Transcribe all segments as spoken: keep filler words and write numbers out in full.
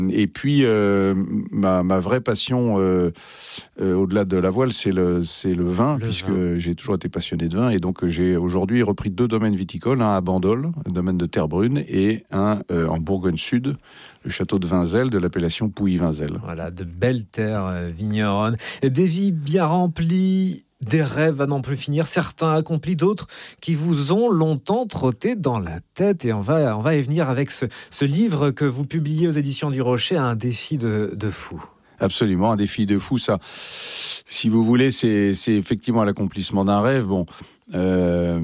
Et puis, euh, ma, ma vraie passion, euh, euh, au-delà de la voile, c'est le, c'est le vin, le puisque vin. J'ai toujours été passionné de vin. Et donc, j'ai aujourd'hui repris deux domaines viticoles, un à Bandol, un domaine de Terre-Brune, et un euh, en Bourgogne-Sud, le château de Vinzel, de l'appellation Pouilly-Vinzel. Voilà, de belles terres euh, vigneronnes. Des vies bien remplies, des rêves à n'en plus finir, certains accomplis, d'autres qui vous ont longtemps trotté dans la tête. Et on va, on va y venir avec ce, ce livre que vous publiez aux éditions du Rocher, Un défi de, de fou. Absolument, un défi de fou, ça. Si vous voulez, c'est, c'est effectivement l'accomplissement d'un rêve. Bon, euh,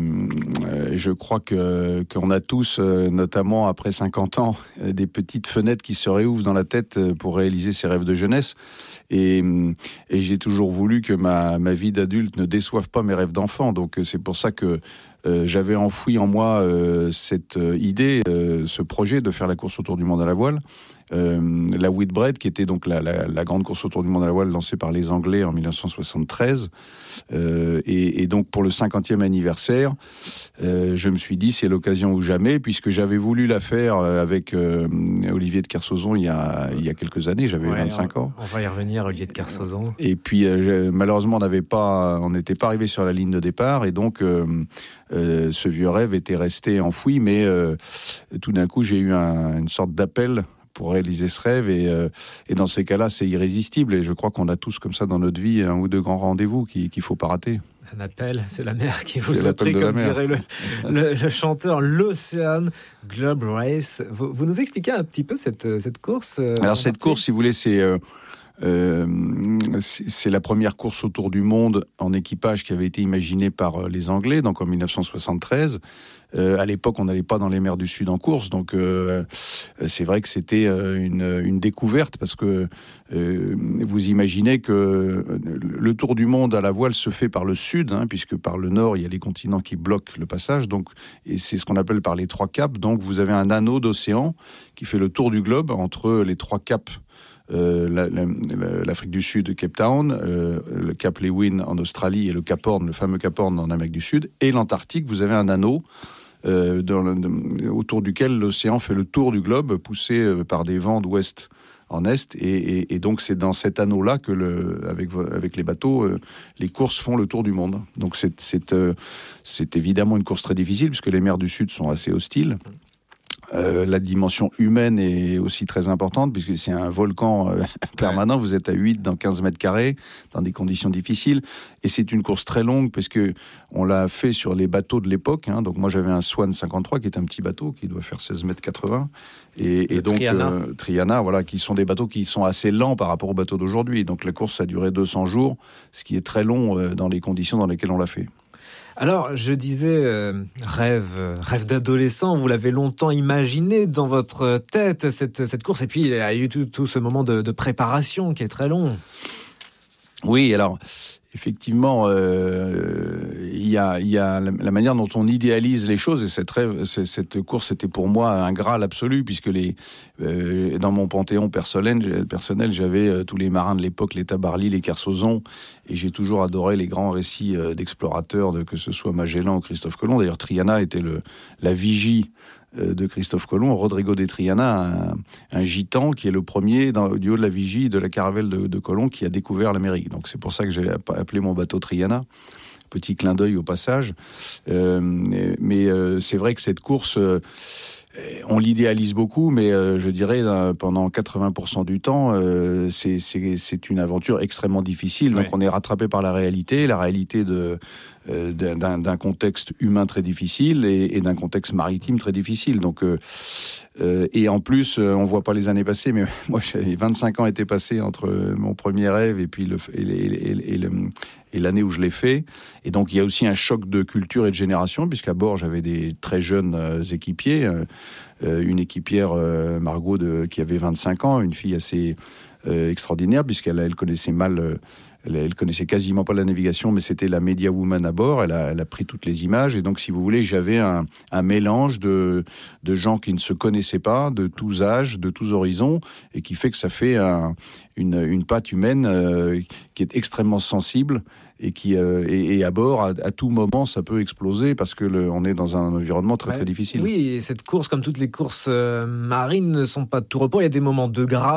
je crois que qu'on a tous, notamment après cinquante ans, des petites fenêtres qui se réouvrent dans la tête pour réaliser ses rêves de jeunesse. Et, et j'ai toujours voulu que ma, ma vie d'adulte ne déçoive pas mes rêves d'enfant. Donc c'est pour ça que euh, j'avais enfoui en moi euh, cette idée, euh, ce projet de faire la course autour du monde à la voile. Euh, la Whitbread, qui était donc la, la, la grande course autour du monde à la voile lancée par les Anglais en dix-neuf cent soixante-treize. Euh, et, et donc pour le cinquantième anniversaire, euh, je me suis dit c'est l'occasion ou jamais, puisque j'avais voulu la faire avec euh, Olivier de Kersauzon il y a, il y a quelques années, j'avais ouais, vingt-cinq on, ans. On va y revenir, Olivier de Kersauzon. Et puis euh, malheureusement on n'avait pas, on n'était pas arrivé sur la ligne de départ, et donc euh, euh, ce vieux rêve était resté enfoui, mais euh, tout d'un coup j'ai eu un, une sorte d'appel pour réaliser ce rêve, et, euh, et dans ces cas-là, c'est irrésistible, et je crois qu'on a tous comme ça dans notre vie un ou deux grands rendez-vous qu'il ne faut pas rater. Un appel, c'est la mer qui vous a pris, comme dirait le, le, le chanteur, l'Ocean Globe Race. Vous, vous nous expliquez un petit peu cette, cette course euh, Alors cette course, si vous voulez, c'est... Euh, Euh, c'est la première course autour du monde en équipage qui avait été imaginée par les Anglais, donc en dix-neuf cent soixante-treize. Euh, à l'époque, on n'allait pas dans les mers du Sud en course, donc euh, c'est vrai que c'était une, une découverte, parce que euh, vous imaginez que le tour du monde à la voile se fait par le Sud, hein, puisque par le Nord, il y a les continents qui bloquent le passage, donc, et c'est ce qu'on appelle par les trois caps. Donc vous avez un anneau d'océan qui fait le tour du globe entre les trois caps. Euh, la, la, l'Afrique du Sud, Cape Town, euh, le Cap Lewin en Australie et le Cap Horn, le fameux Cap Horn en Amérique du Sud, et l'Antarctique. Vous avez un anneau euh, dans le, de, autour duquel l'océan fait le tour du globe, poussé euh, par des vents d'ouest en est, et, et, et donc c'est dans cet anneau-là que, le, avec, avec les bateaux, euh, les courses font le tour du monde. Donc c'est, c'est, euh, c'est évidemment une course très difficile, puisque les mers du Sud sont assez hostiles. Euh, la dimension humaine est aussi très importante, puisque c'est un volcan euh, permanent. Ouais. Vous êtes à huit dans quinze mètres carrés, dans des conditions difficiles. Et c'est une course très longue, parce que on l'a fait sur les bateaux de l'époque. Hein. Donc moi, j'avais un Swan cinquante-trois, qui est un petit bateau, qui doit faire seize mètres quatre-vingts. Et, et donc, Triana. Euh, Triana, voilà, qui sont des bateaux qui sont assez lents par rapport aux bateaux d'aujourd'hui. Donc la course a duré deux cents jours, ce qui est très long euh, dans les conditions dans lesquelles on l'a fait. Alors, je disais, euh, rêve, rêve d'adolescent, vous l'avez longtemps imaginé dans votre tête, cette, cette course, et puis il y a eu tout, tout ce moment de, de préparation qui est très long. Oui, alors, effectivement, euh, il y a, il y a la, la manière dont on idéalise les choses, et cette, rêve, cette course était pour moi un graal absolu, puisque les, euh, dans mon panthéon personnel, personnel j'avais euh, tous les marins de l'époque, les Tabarly, les Kersauzon, et j'ai toujours adoré les grands récits euh, d'explorateurs, de, que ce soit Magellan ou Christophe Colomb. D'ailleurs, Triana était le, la vigie de Christophe Colomb. Rodrigo de Triana, un, un gitan qui est le premier dans, du haut de la vigie de la caravelle de, de Colomb qui a découvert l'Amérique. Donc c'est pour ça que j'ai appelé mon bateau Triana. Petit clin d'œil au passage. Euh, mais euh, c'est vrai que cette course, euh, on l'idéalise beaucoup, mais euh, je dirais euh, pendant quatre-vingts pour cent du temps, euh, c'est, c'est, c'est une aventure extrêmement difficile. Donc ouais. On est rattrapé par la réalité, la réalité de, euh, d'un, d'un contexte humain très difficile et, et d'un contexte maritime très difficile. Donc, euh, euh, et en plus, euh, on voit pas les années passées, mais moi, j'avais vingt-cinq ans étaient passés entre mon premier rêve et puis le et, et, et, et, le, et l'année où je l'ai fait. Et donc, il y a aussi un choc de culture et de génération, puisqu'à bord, j'avais des très jeunes euh, équipiers. Euh, euh, une équipière, euh, Margot, de, qui avait vingt-cinq ans, une fille assez euh, extraordinaire, puisqu'elle elle connaissait mal euh, elle, elle connaissait quasiment pas la navigation, mais c'était la media woman à bord. Elle a, elle a pris toutes les images. Et donc, si vous voulez, j'avais un, un mélange de, de gens qui ne se connaissaient pas, de tous âges, de tous horizons, et qui fait que ça fait un, une, une patte humaine euh, qui est extrêmement sensible. Et qui euh, et, et à bord, à, à tout moment, ça peut exploser parce que le, on est dans un environnement très Ouais. très difficile. Oui, et cette course, comme toutes les courses euh, marines, ne sont pas de tout repos. Il y a des moments de grâce.